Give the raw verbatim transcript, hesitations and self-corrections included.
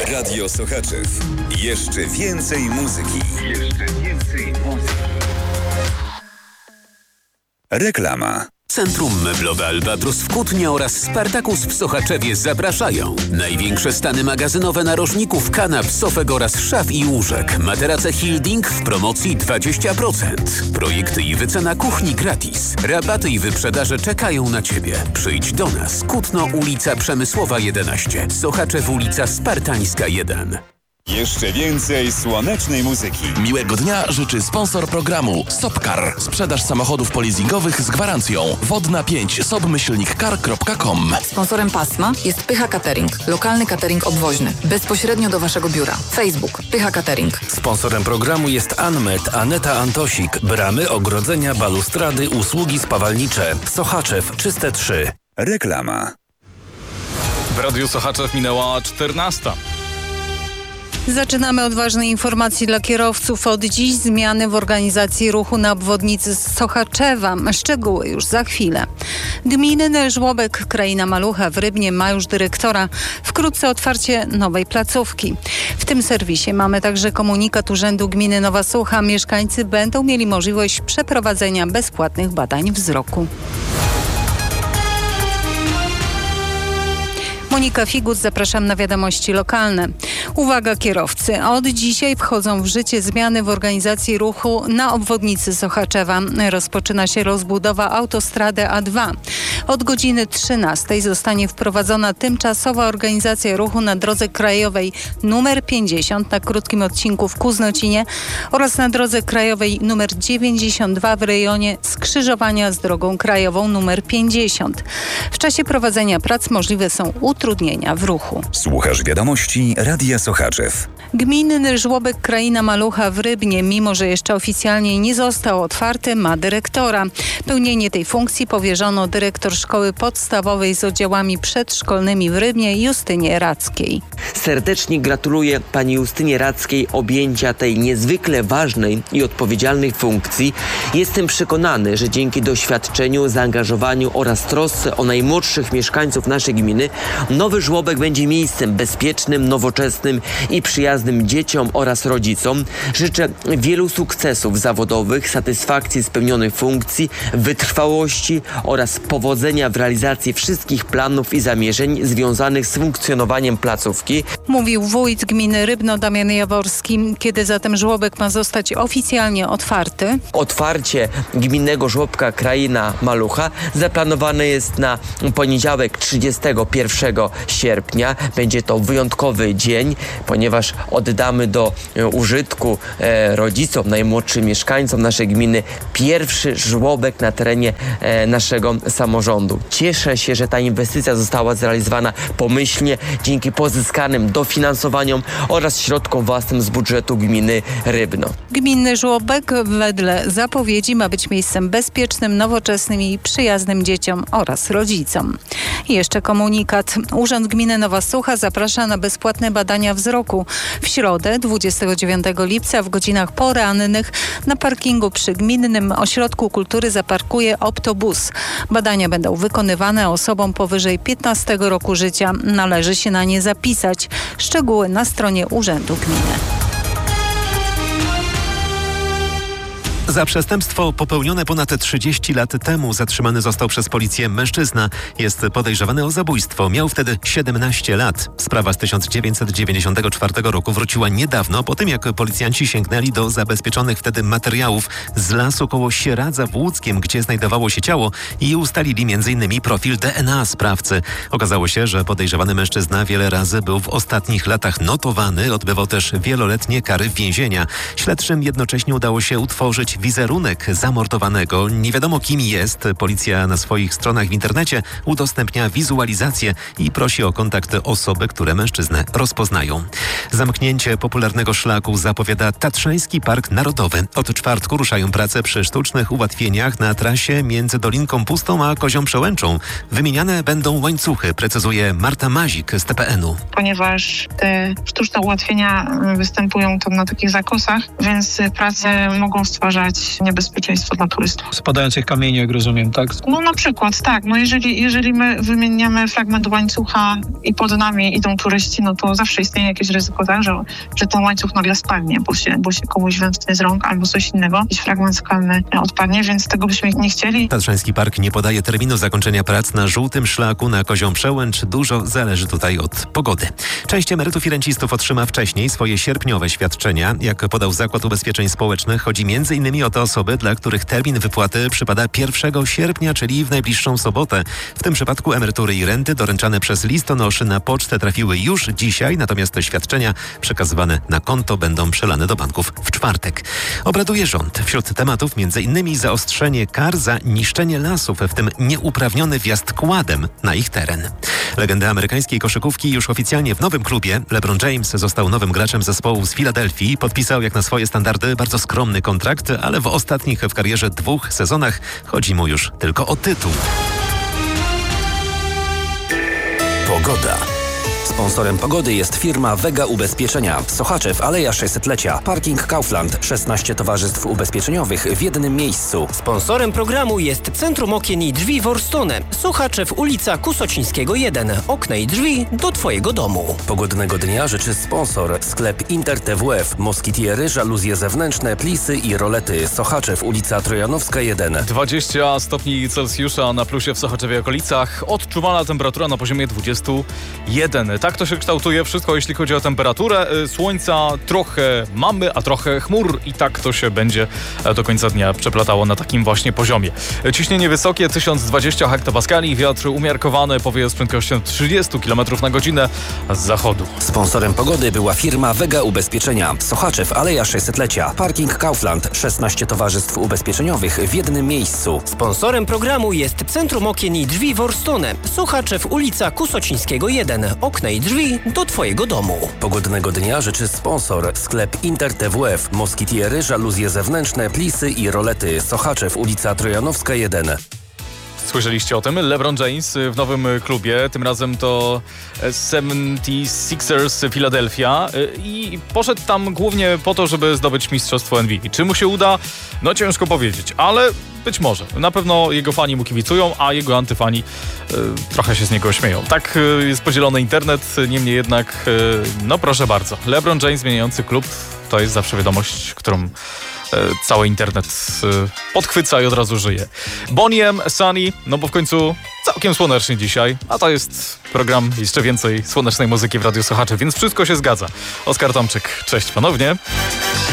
Radio Sochaczew. Jeszcze więcej muzyki. Jeszcze więcej muzyki. Reklama. Centrum Meblowe Albatros w Kutnie oraz Spartakus w Sochaczewie zapraszają. Największe stany magazynowe narożników, kanap, sofek oraz szaf i łóżek. Materace Hilding w promocji dwadzieścia procent. Projekty i wycena kuchni gratis. Rabaty i wyprzedaże czekają na Ciebie. Przyjdź do nas. Kutno, ulica Przemysłowa jedenaście. Sochaczew, ulica Spartańska jeden. Jeszcze więcej słonecznej muzyki. Miłego dnia życzy sponsor programu Sopcar. Sprzedaż samochodów polizingowych z gwarancją. Wodna pięć sobmyślnik car kropka com. Sponsorem pasma jest Pycha Catering. Lokalny catering obwoźny. Bezpośrednio do Waszego biura. Facebook Pycha Catering. Sponsorem programu jest Anmet, Aneta Antosik. Bramy, ogrodzenia, balustrady, usługi spawalnicze. Sochaczew, Czyste trzy. Reklama. W Radiu Sochaczew minęła czternasta. Zaczynamy od ważnej informacji dla kierowców. Od dziś zmiany w organizacji ruchu na obwodnicy Sochaczewa. Szczegóły już za chwilę. Gminny żłobek Kraina Malucha w Rybnie ma już dyrektora. Wkrótce otwarcie nowej placówki. W tym serwisie mamy także komunikat Urzędu Gminy Nowa Sucha. Mieszkańcy będą mieli możliwość przeprowadzenia bezpłatnych badań wzroku. Monika Figus, zapraszam na wiadomości lokalne. Uwaga kierowcy, od dzisiaj wchodzą w życie zmiany w organizacji ruchu na obwodnicy Sochaczewa. Rozpoczyna się rozbudowa autostrady A dwa. Od godziny trzynastej zostanie wprowadzona tymczasowa organizacja ruchu na drodze krajowej numer pięćdziesiąt na krótkim odcinku w Kuznocinie oraz na drodze krajowej numer dziewięćdziesiąt dwa w rejonie skrzyżowania z drogą krajową numer pięćdziesiąt. W czasie prowadzenia prac możliwe są utrudnienia w ruchu. Słuchasz wiadomości Radia Sochaczew. Gminny żłobek Kraina Malucha w Rybnie, mimo że jeszcze oficjalnie nie został otwarty, ma dyrektora. Pełnienie tej funkcji powierzono dyrektor szkoły podstawowej z oddziałami przedszkolnymi w Rybnie Justynie Radzkiej. Serdecznie gratuluję pani Justynie Radzkiej objęcia tej niezwykle ważnej i odpowiedzialnej funkcji. Jestem przekonany, że dzięki doświadczeniu, zaangażowaniu oraz trosce o najmłodszych mieszkańców naszej gminy nowy żłobek będzie miejscem bezpiecznym, nowoczesnym i przyjaznym dzieciom oraz rodzicom. Życzę wielu sukcesów zawodowych, satysfakcji spełnionych funkcji, wytrwałości oraz powodzenia w realizacji wszystkich planów i zamierzeń związanych z funkcjonowaniem placówki. Mówił wójt gminy Rybno Damian Jaworski. Kiedy zatem żłobek ma zostać oficjalnie otwarty? Otwarcie gminnego żłobka Kraina Malucha zaplanowane jest na poniedziałek trzydziestego pierwszego sierpnia. Będzie to wyjątkowy dzień, ponieważ oddamy do użytku e, rodzicom, najmłodszym mieszkańcom naszej gminy pierwszy żłobek na terenie e, naszego samorządu. Cieszę się, że ta inwestycja została zrealizowana pomyślnie dzięki pozyskanym dofinansowaniom oraz środkom własnym z budżetu gminy Rybno. Gminny żłobek wedle zapowiedzi ma być miejscem bezpiecznym, nowoczesnym i przyjaznym dzieciom oraz rodzicom. I jeszcze komunikat. Urząd Gminy Nowa Sucha zaprasza na bezpłatne badania wzroku. W środę, dwudziestego dziewiątego lipca w godzinach porannych na parkingu przy Gminnym Ośrodku Kultury zaparkuje optobus. Badania będą wykonywane osobom powyżej piętnastego roku życia. Należy się na nie zapisać. Szczegóły na stronie Urzędu Gminy. Za przestępstwo popełnione ponad trzydzieści lat temu zatrzymany został przez policję mężczyzna. Jest podejrzewany o zabójstwo. Miał wtedy siedemnaście lat. Sprawa z tysiąc dziewięćset dziewięćdziesiątego czwartego roku wróciła niedawno, po tym jak policjanci sięgnęli do zabezpieczonych wtedy materiałów z lasu koło Sieradza w Łódzkiem, gdzie znajdowało się ciało i ustalili między innymi profil D N A sprawcy. Okazało się, że podejrzewany mężczyzna wiele razy był w ostatnich latach notowany, odbywał też wieloletnie kary więzienia. Śledczym jednocześnie udało się utworzyć wizerunek zamordowanego. Nie wiadomo kim jest. Policja na swoich stronach w internecie udostępnia wizualizację i prosi o kontakt osoby, które mężczyznę rozpoznają. Zamknięcie popularnego szlaku zapowiada Tatrzański Park Narodowy. Od czwartku ruszają prace przy sztucznych ułatwieniach na trasie między Dolinką Pustą a Kozią Przełęczą. Wymieniane będą łańcuchy, precyzuje Marta Mazik z T P N u. Ponieważ te sztuczne ułatwienia występują tam na takich zakosach, więc prace mogą stwarzać wyeliminować niebezpieczeństwo dla turystów. Spadających kamieni, jak rozumiem, tak? No na przykład, tak. No jeżeli, jeżeli my wymieniamy fragment łańcucha i pod nami idą turyści, no to zawsze istnieje jakieś ryzyko, tak, że, że ten łańcuch nagle spadnie, bo się, bo się komuś wymknie z rąk albo coś innego. Jakiś fragment skalny odpadnie, więc tego byśmy nie chcieli. Tatrzański Park nie podaje terminu zakończenia prac na żółtym szlaku na Kozią Przełęcz. Dużo zależy tutaj od pogody. Część emerytów i rencistów otrzyma wcześniej swoje sierpniowe świadczenia. Jak podał Zakład Ubezpieczeń Społecznych, chodzi między innymi o te osoby, dla których termin wypłaty przypada pierwszego sierpnia, czyli w najbliższą sobotę. W tym przypadku emerytury i renty doręczane przez listonoszy na pocztę trafiły już dzisiaj, natomiast te świadczenia przekazywane na konto będą przelane do banków w czwartek. Obraduje rząd. Wśród tematów między innymi zaostrzenie kar za niszczenie lasów, w tym nieuprawniony wjazd kładem na ich teren. Legenda amerykańskiej koszykówki już oficjalnie w nowym klubie. LeBron James został nowym graczem zespołu z Filadelfii. Podpisał jak na swoje standardy bardzo skromny kontrakt, ale w ostatnich w karierze dwóch sezonach chodzi mu już tylko o tytuł. Pogoda. Sponsorem pogody jest firma Vega Ubezpieczenia. Sochaczew, Aleja sześćsetlecia. Parking Kaufland. szesnaście towarzystw ubezpieczeniowych w jednym miejscu. Sponsorem programu jest Centrum Okien i Drzwi Worstone. Sochaczew, ulica Kusocińskiego jeden. Okna i drzwi do Twojego domu. Pogodnego dnia życzy sponsor. Sklep Inter T W F. Moskitiery, żaluzje zewnętrzne, plisy i rolety. Sochaczew, ulica Trojanowska jeden. dwadzieścia stopni Celsjusza na plusie w Sochaczewie i okolicach. Odczuwalna temperatura na poziomie dwadzieścia jeden. Tak to się kształtuje wszystko, jeśli chodzi o temperaturę. Słońca trochę mamy, a trochę chmur i tak to się będzie do końca dnia przeplatało na takim właśnie poziomie. Ciśnienie wysokie tysiąc dwadzieścia hektopaskali, wiatr umiarkowany, powieje z prędkością trzydzieści kilometrów na godzinę z zachodu. Sponsorem pogody była firma Vega Ubezpieczenia. Sochaczew, Aleja sześćsetlecia. Parking Kaufland. szesnaście towarzystw ubezpieczeniowych w jednym miejscu. Sponsorem programu jest Centrum Okien i Drzwi Worstone. Sochaczew, ulica Kusocińskiego jeden. Okna i drzwi do Twojego domu. Pogodnego dnia życzy sponsor. Sklep Inter T W F. Moskitiery, żaluzje zewnętrzne, plisy i rolety. Sochaczew, ulica Trojanowska jeden. Słyszeliście o tym? LeBron James w nowym klubie, tym razem to seventy-sixers Philadelphia i poszedł tam głównie po to, żeby zdobyć mistrzostwo N B A. Czy mu się uda? No ciężko powiedzieć, ale być może. Na pewno jego fani mu kibicują, a jego antyfani y, trochę się z niego śmieją. Tak y, jest podzielony internet, niemniej jednak, y, no proszę bardzo. LeBron James zmieniający klub to jest zawsze wiadomość, którą cały internet podchwyca i od razu żyje. Bonnie M, Sunny, no bo w końcu całkiem słonecznie dzisiaj, a to jest program jeszcze więcej słonecznej muzyki w Radiu Sochaczew, więc wszystko się zgadza. Oskar Tomczyk, cześć ponownie.